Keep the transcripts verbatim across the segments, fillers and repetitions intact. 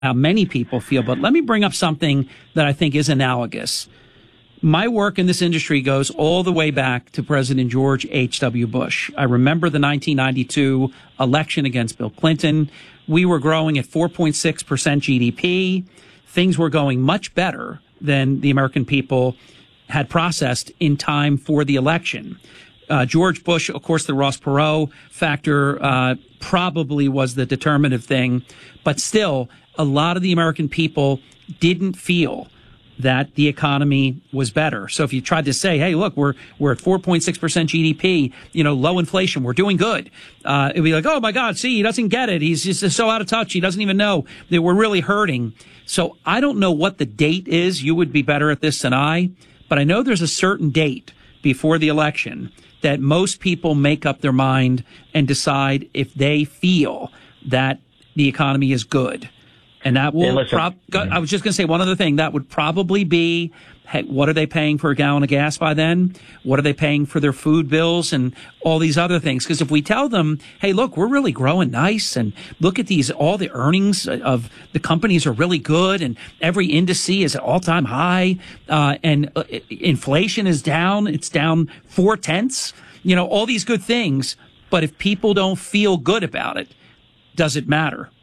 how many people feel, but let me bring up something that I think is analogous. My work in this industry goes all the way back to President George H W. Bush. I remember the nineteen ninety-two election against Bill Clinton. We were growing at four point six percent G D P. Things were going much better than the American people had processed in time for the election. Uh, George Bush, of course, the Ross Perot factor uh, probably was the determinative thing, but still, a lot of the American people didn't feel that the economy was better. So if you tried to say, hey, look, we're we're at four point six percent G D P, you know, low inflation, we're doing good, uh, it'd be like, oh, my God, see, he doesn't get it. He's just so out of touch. He doesn't even know that we're really hurting. So I don't know what the date is. You would be better at this than I. But I know there's a certain date before the election that most people make up their mind and decide if they feel that the economy is good. And that will, yeah, prob- I was just going to say one other thing. That would probably be, hey, what are they paying for a gallon of gas by then? What are they paying for their food bills and all these other things? Because if we tell them, hey, look, we're really growing nice and look at these, all the earnings of the companies are really good and every indice is at all time high, uh, and uh, inflation is down. It's down four tenths, you know, all these good things. But if people don't feel good about it, does it matter?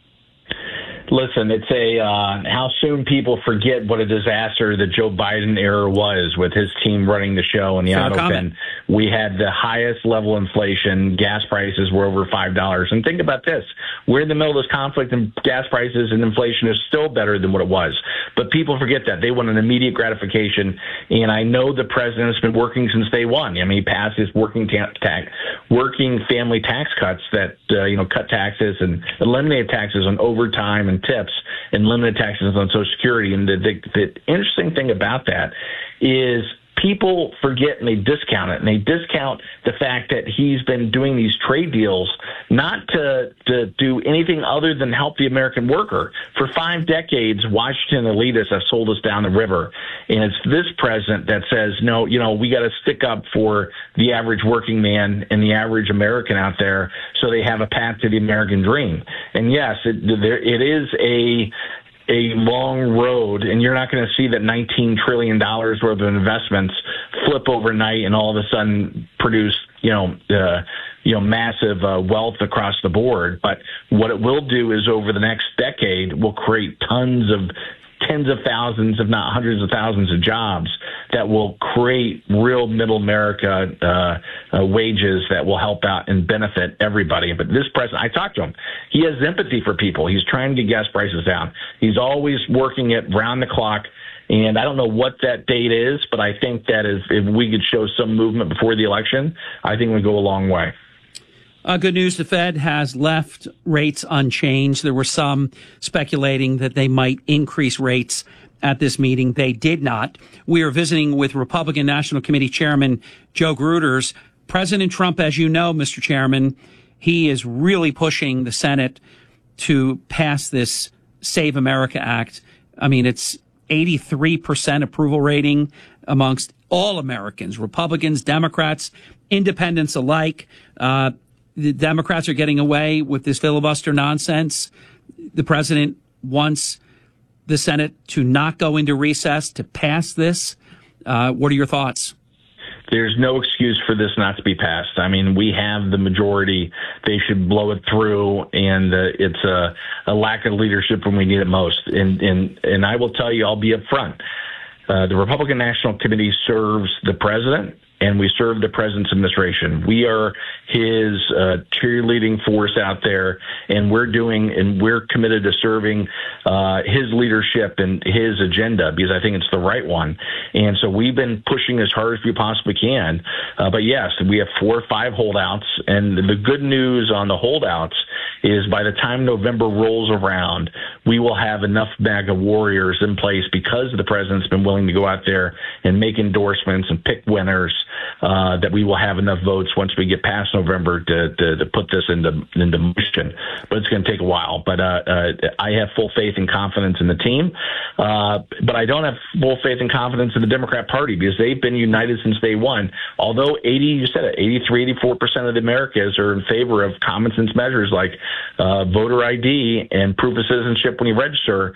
Listen, it's a uh, how soon people forget what a disaster the Joe Biden era was with his team running the show and the Fair auto comment. pen. We had the highest level of inflation. Gas prices were over five dollars. And think about this. We're in the middle of this conflict, and gas prices and inflation is still better than what it was. But people forget that. They want an immediate gratification. And I know the president has been working since day one. I mean, he passed his working ta- tax, working family tax cuts that, uh, you know, cut taxes and eliminated taxes on overtime and tips and limited taxes on Social Security. And the, the, the interesting thing about that is people forget and they discount it. And they discount the fact that he's been doing these trade deals not to, to do anything other than help the American worker. For five decades, Washington elitists have sold us down the river. And it's this president that says, no, you know, we got to stick up for the average working man and the average American out there so they have a path to the American dream. And yes, it, there, it is a a long road, and you're not going to see that nineteen trillion dollars worth of investments flip overnight and all of a sudden produce, you know, uh, you know, massive uh, wealth across the board. But what it will do is over the next decade will create tons of tens of thousands, if not hundreds of thousands of jobs that will create real middle America uh, uh, wages that will help out and benefit everybody. But this president, I talked to him. He has empathy for people. He's trying to get gas prices down. He's always working it round the clock. And I don't know what that date is, but I think that is, if we could show some movement before the election, I think we'd go a long way. Uh, good news, the Fed has left rates unchanged. There were some speculating that they might increase rates at this meeting. They did not. We are visiting with Republican National Committee Chairman Joe Gruters. President Trump, as you know, Mister Chairman, he is really pushing the Senate to pass this Save America Act. I mean, it's eighty-three percent approval rating amongst all Americans, Republicans, Democrats, independents alike. Uh, The Democrats are getting away with this filibuster nonsense. The president wants the Senate to not go into recess to pass this. Uh, what are your thoughts? There's no excuse for this not to be passed. I mean, we have the majority. They should blow it through, and uh, it's a, a lack of leadership when we need it most. And, and, and I will tell you, I'll be up front. Uh, the Republican National Committee serves the president, and we serve the president's administration. We are his uh, cheerleading force out there, and we're doing, and we're committed to serving uh, his leadership and his agenda because I think it's the right one. And so we've been pushing as hard as we possibly can. Uh, but yes, we have four or five holdouts, and the good news on the holdouts is by the time November rolls around, we will have enough MAGA warriors in place because the president's been willing to go out there and make endorsements and pick winners uh, that we will have enough votes once we get past November to, to, to put this into, into motion. But it's going to take a while. But uh, uh, I have full faith and confidence in the team. Uh, but I don't have full faith and confidence in the Democrat Party because they've been united since day one. Although eighty, you said it, eighty-three, eighty-four percent of the Americans are in favor of common sense measures like uh, voter I D and proof of citizenship when you register,